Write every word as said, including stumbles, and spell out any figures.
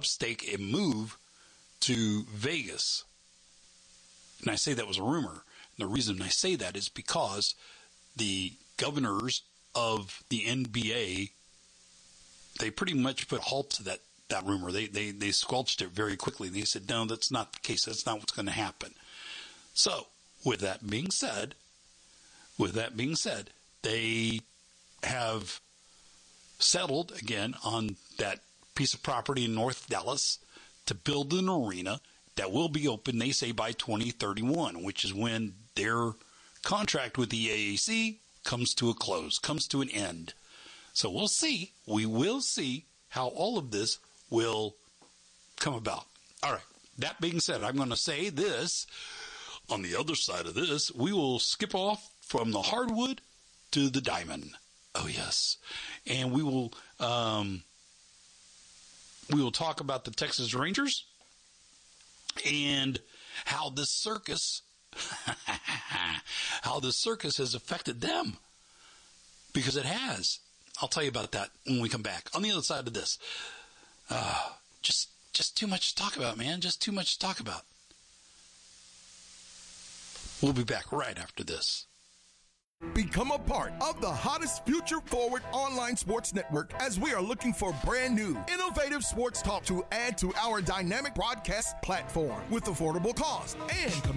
stake and move to Vegas. And I say that was a rumor. And the reason I say that is because the governors of the N B A, they pretty much put a halt to that, that rumor. They, they, they squelched it very quickly. They said, no, that's not the case. That's not what's going to happen. So with that being said, with that being said, they have settled again on that piece of property in North Dallas to build an arena that will be open, they say, by twenty thirty-one, which is when their contract with the A A C comes to a close, comes to an end. So we'll see. We will see how all of this will come about. All right. That being said, I'm going to say this. On the other side of this, we will skip off from the hardwood to the diamond. Oh, yes. And we will um, we will talk about the Texas Rangers and how this circus, how this circus has affected them. Because it has. I'll tell you about that when we come back. On the other side of this, uh, just just too much to talk about, man. Just too much to talk about. We'll be back right after this. Become a part of the hottest future forward online sports network as we are looking for brand new, innovative sports talk to add to our dynamic broadcast platform with affordable cost and